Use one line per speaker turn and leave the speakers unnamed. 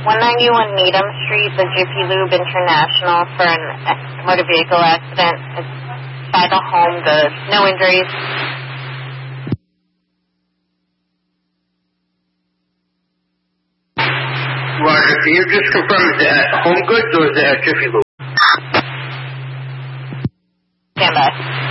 191 Needham Street, the Jiffy Lube International, for an motor vehicle accident. It's by the Home Goods. No injuries.
Roger, can you just confirm, is it at Home Goods or is it at Jiffy Lube?
Stand by.